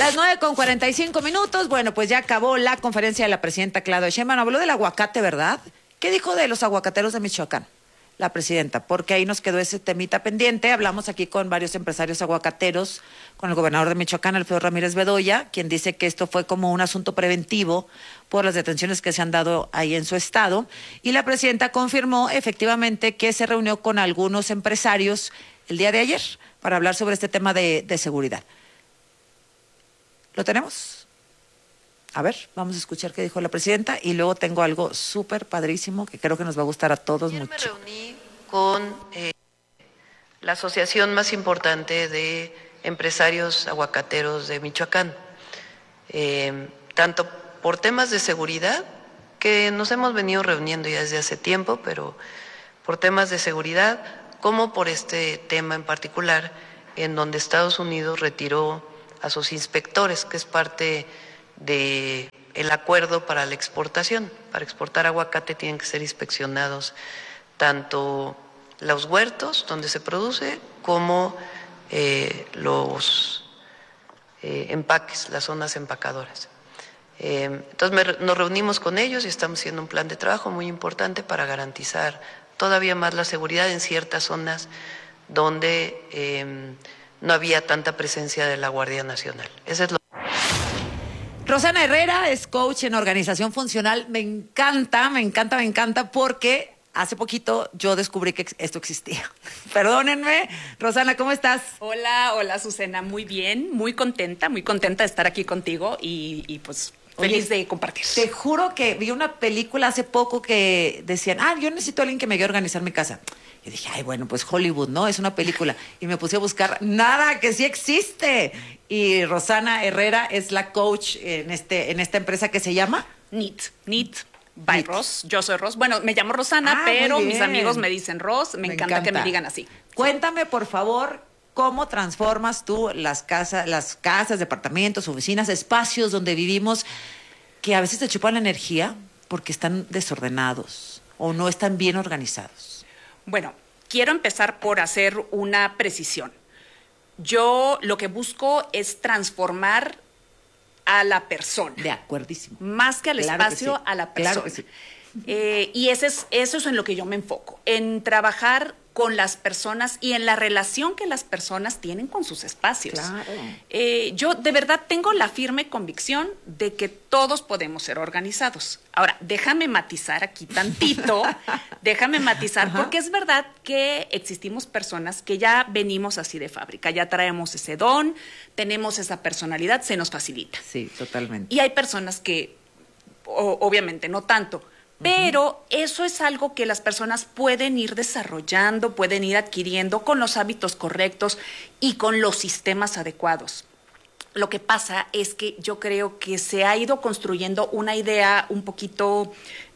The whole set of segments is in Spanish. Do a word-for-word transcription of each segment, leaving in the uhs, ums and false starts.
Las nueve con cuarenta y cinco minutos. Bueno, pues ya acabó la conferencia de la presidenta Claudia Sheinbaum. Habló del aguacate, ¿verdad? ¿Qué dijo de los aguacateros de Michoacán la presidenta? Porque ahí nos quedó ese temita pendiente. Hablamos aquí con varios empresarios aguacateros, con el gobernador de Michoacán, Alfredo Ramírez Bedoya, quien dice que esto fue como un asunto preventivo por las detenciones que se han dado ahí en su estado. Y la presidenta confirmó efectivamente que se reunió con algunos empresarios el día de ayer para hablar sobre este tema de, de seguridad. ¿Lo tenemos? A ver, vamos a escuchar qué dijo la presidenta y luego tengo algo súper padrísimo que creo que nos va a gustar a todos Ayer mucho. Me reuní con eh, la asociación más importante de empresarios aguacateros de Michoacán, eh, tanto por temas de seguridad, que nos hemos venido reuniendo ya desde hace tiempo, pero por temas de seguridad, como por este tema en particular, en donde Estados Unidos retiró a sus inspectores, que es parte de el acuerdo para la exportación. Para exportar aguacate tienen que ser inspeccionados tanto los huertos donde se produce como eh, los eh, empaques, las zonas empacadoras. Eh, entonces me, nos reunimos con ellos y estamos haciendo un plan de trabajo muy importante para garantizar todavía más la seguridad en ciertas zonas donde eh, no había tanta presencia de la Guardia Nacional. Eso es lo Rosana Herrera es coach en organización funcional. Me encanta, me encanta, me encanta porque hace poquito yo descubrí que esto existía. Perdónenme. Rosana, ¿cómo estás? Hola, hola Susana, muy bien, muy contenta, muy contenta de estar aquí contigo y, y pues feliz Oye, de compartir. Te juro que vi una película hace poco que decían, ah, yo necesito a alguien que me ayude a organizar mi casa. Y dije, ay, bueno, pues Hollywood, ¿no? Es una película. Y me puse a buscar, nada, que sí existe. Y Rosana Herrera es la coach en, este, en esta empresa que se llama Neat, Neat by Neat. Ross. Yo soy Ross. Bueno, me llamo Rosana, Ah, pero muy mis bien. amigos me dicen Ross. Me, Me encanta, encanta. que me digan así. Cuéntame, por favor, cómo transformas tú las casas, las casas, departamentos, oficinas, espacios donde vivimos que a veces te chupan la energía porque están desordenados o no están bien organizados. Bueno, quiero empezar por hacer una precisión. Yo lo que busco es transformar a la persona. De acuerdísimo. Más que al Claro espacio, que sí. a la persona. Claro que sí. Eh, y ese es, eso es en lo que yo me enfoco, en trabajar con las personas y en la relación que las personas tienen con sus espacios. Claro. Eh, yo de verdad tengo la firme convicción de que todos podemos ser organizados. Ahora, déjame matizar aquí tantito, déjame matizar, Ajá. porque es verdad que existimos personas que ya venimos así de fábrica, ya traemos ese don, tenemos esa personalidad, se nos facilita. Sí, totalmente. Y hay personas que, o, obviamente, no tanto. Pero eso es algo que las personas pueden ir desarrollando, pueden ir adquiriendo con los hábitos correctos y con los sistemas adecuados. Lo que pasa es que yo creo que se ha ido construyendo una idea un poquito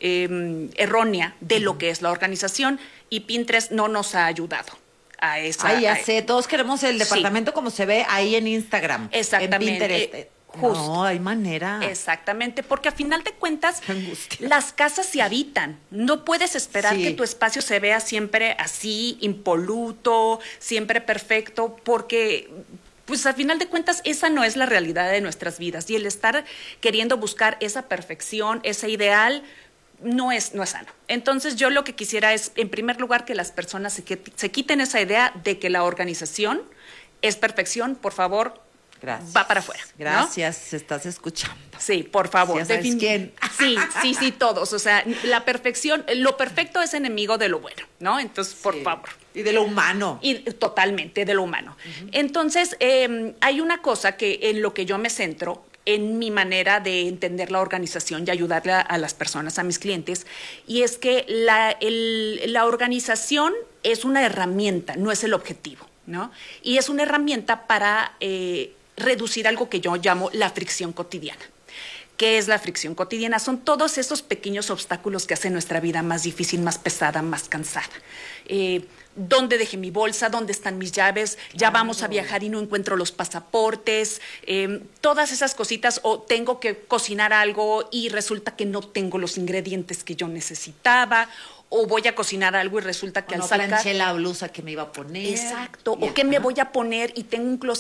eh, errónea de lo que es la organización y Pinterest no nos ha ayudado a esa. Ay, ya a- sé, todos queremos el Sí. departamento como se ve ahí en Instagram. Exactamente. En Pinterest. Eh, justo. No, hay manera. Exactamente, porque a final de cuentas Qué angustia. las casas se habitan. No puedes esperar Sí. que tu espacio se vea siempre así, impoluto, siempre perfecto, porque pues a final de cuentas esa no es la realidad de nuestras vidas y el estar queriendo buscar esa perfección, ese ideal no es no es sano. Entonces yo lo que quisiera es en primer lugar que las personas se, que- se quiten esa idea de que la organización es perfección, por favor. Gracias. Va para afuera, ¿no? Gracias, estás escuchando. Sí, por favor. Ya sabes Defin- quién. Sí, sí, sí, todos. O sea, la perfección, lo perfecto es enemigo de lo bueno, ¿no? Entonces, por Sí. favor. Y de lo humano. Y totalmente de lo humano. Entonces, eh, hay una cosa que en lo que yo me centro, en mi manera de entender la organización y ayudarle a, a las personas, a mis clientes, y es que la, el- la organización es una herramienta, no es el objetivo, ¿no? Y es una herramienta para eh, reducir algo que yo llamo la fricción cotidiana. ¿Qué es la fricción cotidiana? Son todos esos pequeños obstáculos que hacen nuestra vida más difícil, más pesada, más cansada. Eh, ¿Dónde dejé mi bolsa? ¿Dónde están mis llaves? Ya vamos a viajar y no encuentro los pasaportes. Eh, todas esas cositas. O tengo que cocinar algo y resulta que no tengo los ingredientes que yo necesitaba. O voy a cocinar algo y resulta que O al no sacar... planché la blusa que me iba a poner. Exacto. Y O qué me ajá. voy a poner y tengo un closet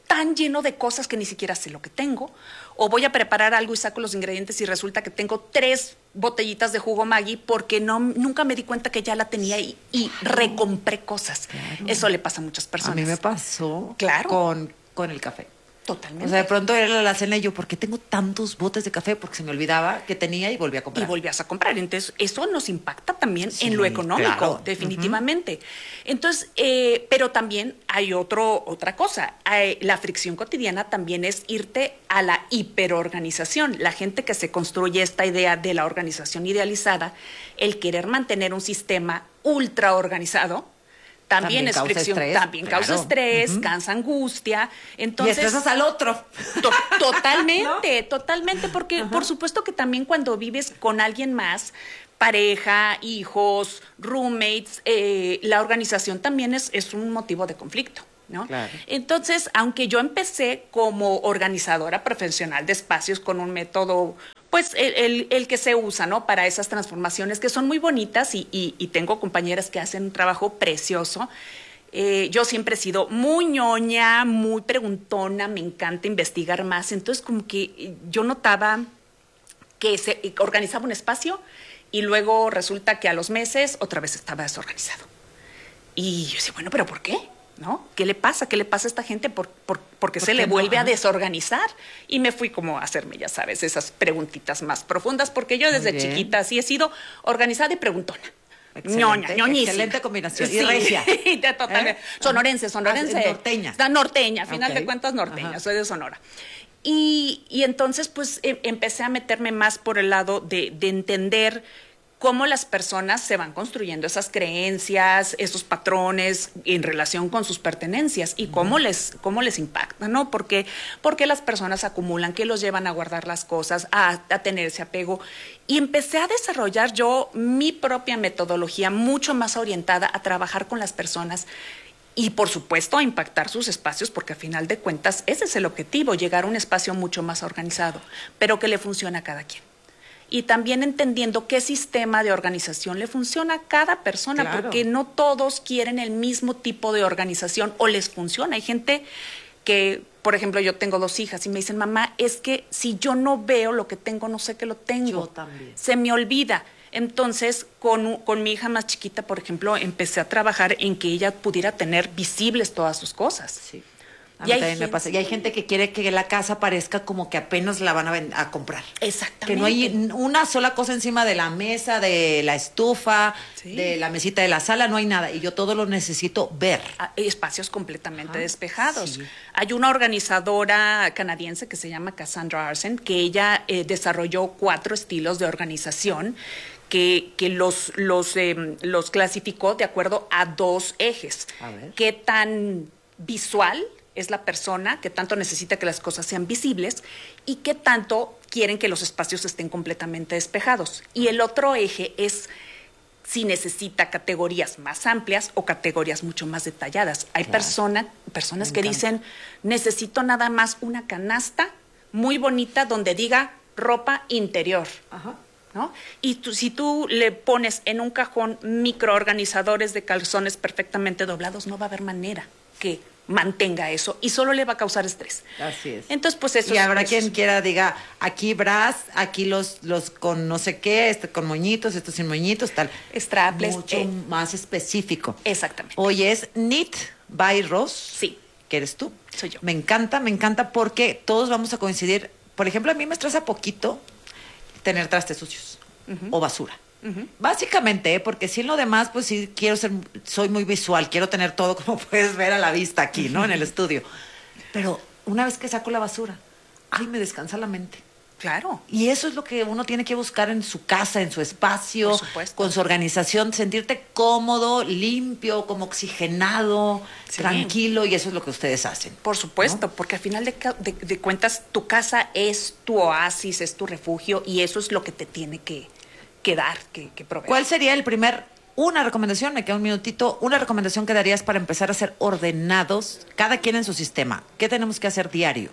tan lleno de cosas que ni siquiera sé lo que tengo, o voy a preparar algo y saco los ingredientes y resulta que tengo tres botellitas de jugo Maggi porque no, nunca me di cuenta que ya la tenía y, y recompré cosas. Claro. Eso le pasa a muchas personas. A mí me pasó claro. con, con el café. Totalmente. O sea, de pronto era la cena y yo, ¿por qué tengo tantos botes de café? Porque se me olvidaba que tenía y volví a comprar. Y volvías a comprar. Entonces, eso nos impacta también sí, en lo económico, claro. definitivamente. Uh-huh. Entonces, eh, pero también hay otro, otra cosa. Hay, la fricción cotidiana también es irte a la hiperorganización. La gente que se construye esta idea de la organización idealizada, el querer mantener un sistema ultra organizado, También, también es fricción, estrés, también claro. causa estrés, uh-huh. cansa angustia. Entonces, y estresas al otro. To- totalmente, ¿no? totalmente, porque uh-huh. por supuesto que también cuando vives con alguien más, pareja, hijos, roommates, eh, la organización también es, es un motivo de conflicto, ¿no? Claro. Entonces, aunque yo empecé como organizadora profesional de espacios con un método pues el, el, el que se usa, ¿no? Para esas transformaciones que son muy bonitas y, y, y tengo compañeras que hacen un trabajo precioso. Eh, yo siempre he sido muy ñoña, muy preguntona, me encanta investigar más. Entonces, como que yo notaba que se organizaba un espacio y luego resulta que a los meses otra vez estaba desorganizado. Y yo decía, bueno, ¿pero por qué? ¿No? ¿Qué le pasa? ¿Qué le pasa a esta gente? ¿Por, por, porque se le vuelve no? a desorganizar? Y me fui como a hacerme, ya sabes, esas preguntitas más profundas, porque yo desde chiquita sí he sido organizada y preguntona. Ñoña, ñoñísima. Excelente combinación. Sí. Y regia. Totalmente. ¿Eh? Sonorense, sonorense. Ah, norteña. Da norteña, a final okay. de cuentas norteña, Ajá. soy de Sonora. Y, y entonces pues eh, empecé a meterme más por el lado de, de entender cómo las personas se van construyendo esas creencias, esos patrones en relación con sus pertenencias y cómo les, cómo les impacta, ¿no? Porque, porque las personas acumulan, que los llevan a guardar las cosas, a, a tener ese apego. Y empecé a desarrollar yo mi propia metodología mucho más orientada a trabajar con las personas y, por supuesto, a impactar sus espacios, porque a final de cuentas ese es el objetivo, llegar a un espacio mucho más organizado, pero que le funcione a cada quien. Y también entendiendo qué sistema de organización le funciona a cada persona, claro. porque no todos quieren el mismo tipo de organización o les funciona. Hay gente que, por ejemplo, yo tengo dos hijas y me dicen, mamá, es que si yo no veo lo que tengo, no sé que lo tengo. Yo también. Se me olvida. Entonces, con, con mi hija más chiquita, por ejemplo, empecé a trabajar en que ella pudiera tener visibles todas sus cosas. Sí. A mí también me pasa. Y hay gente que quiere que la casa parezca como que apenas la van a, ven- a comprar. Exactamente. Que no hay una sola cosa encima de la mesa, de la estufa, sí. de la mesita de la sala, no hay nada. Y yo todo lo necesito ver. Hay espacios completamente Ajá, despejados. Sí. Hay una organizadora canadiense que se llama Cassandra Arsen, que ella eh, desarrolló cuatro estilos de organización que, que los, los, eh, los clasificó de acuerdo a dos ejes. A ver. ¿Qué tan visual es la persona, que tanto necesita que las cosas sean visibles y que tanto quieren que los espacios estén completamente despejados? Y el otro eje es si necesita categorías más amplias o categorías mucho más detalladas. Hay claro. persona, personas que dicen, necesito nada más una canasta muy bonita donde diga ropa interior. Ajá. ¿No? Y tú, si tú le pones en un cajón microorganizadores de calzones perfectamente doblados, no va a haber manera que mantenga eso y solo le va a causar estrés. Así es. Entonces, pues eso y es, habrá eso quien es. quiera diga, aquí bras, aquí los los con no sé qué, este con moñitos, estos sin moñitos, tal. Strapless, Mucho eh, más específico. Exactamente. Oye, es Knit by Ross. Sí. Que eres tú. Soy yo. Me encanta, me encanta porque todos vamos a coincidir. Por ejemplo, a mí me estresa poquito tener trastes sucios uh-huh. o basura. Uh-huh. Básicamente, ¿eh? Porque si en lo demás, pues sí quiero ser, soy muy visual, quiero tener todo como puedes ver a la vista aquí, ¿no? En el estudio. Pero una vez que saco la basura, ay, me descansa la mente. Claro. Y eso es lo que uno tiene que buscar en su casa, en su espacio, Por supuesto. con su organización, sentirte cómodo, limpio, como oxigenado, sí. tranquilo, y eso es lo que ustedes hacen. Por supuesto, ¿no? porque al final de, de, de cuentas, tu casa es tu oasis, es tu refugio, y eso es lo que te tiene que, que dar, que, que proveer. ¿Cuál sería el primer, una recomendación, me queda un minutito, una recomendación que darías para empezar a ser ordenados, cada quien en su sistema? ¿Qué tenemos que hacer diario?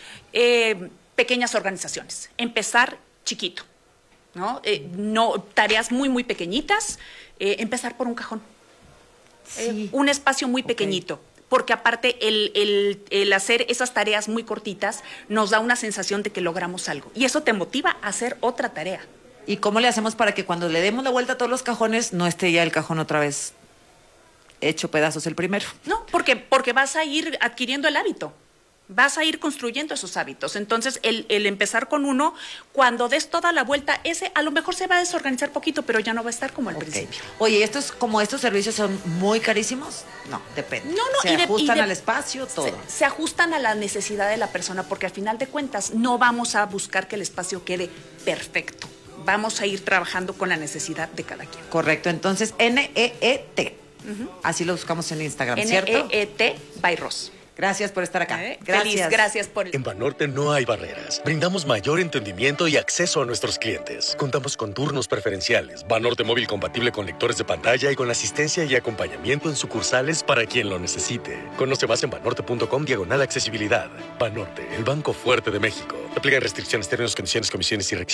Eh... Pequeñas organizaciones, empezar chiquito, ¿no? Eh, no tareas muy, muy pequeñitas, eh, empezar por un cajón, Sí. eh, un espacio muy okay. pequeñito. porque aparte el, el, el hacer esas tareas muy cortitas nos da una sensación de que logramos algo. Y eso te motiva a hacer otra tarea. ¿Y cómo le hacemos para que cuando le demos la vuelta a todos los cajones no esté ya el cajón otra vez hecho pedazos el primero? No, porque, porque vas a ir adquiriendo el hábito. Vas a ir construyendo esos hábitos. Entonces, el, el empezar con uno, cuando des toda la vuelta, ese a lo mejor se va a desorganizar poquito, pero ya no va a estar como al Okay. principio. Oye, estos, como estos servicios son muy carísimos, no, depende. No, no, se y de- ajustan y de- al espacio, todo. Se, se ajustan a la necesidad de la persona, porque al final de cuentas no vamos a buscar que el espacio quede perfecto. Vamos a ir trabajando con la necesidad de cada quien. Correcto, entonces N E E T. Uh-huh. Así lo buscamos en Instagram, ¿cierto? N E E T by Ross. Gracias por estar acá. ¿Eh? Gracias. Feliz, gracias por el... En Banorte no hay barreras. Brindamos mayor entendimiento y acceso a nuestros clientes. Contamos con turnos preferenciales, Banorte móvil compatible con lectores de pantalla y con asistencia y acompañamiento en sucursales para quien lo necesite. Conoce más en banorte.com diagonal accesibilidad. Banorte, el banco fuerte de México. Aplican restricciones, términos, condiciones, comisiones y requisitos.